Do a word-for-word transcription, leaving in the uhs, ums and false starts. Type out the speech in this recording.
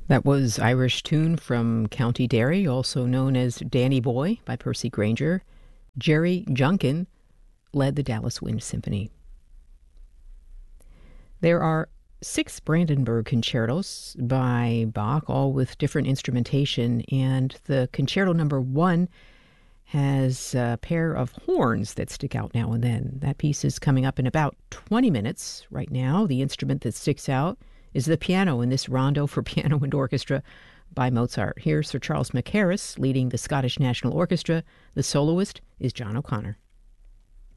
That was Irish Tune from County Derry, also known as Danny Boy by Percy Grainger. Jerry Junkin led the Dallas Wind Symphony. There are six Brandenburg concertos by Bach, all with different instrumentation, and the concerto number one has a pair of horns that stick out now and then. That piece is coming up in about twenty minutes. Right now, the instrument that sticks out is the piano in this rondo for piano and orchestra by Mozart. Here's Sir Charles Mackerras leading the Scottish National Orchestra. The soloist is John O'Connor.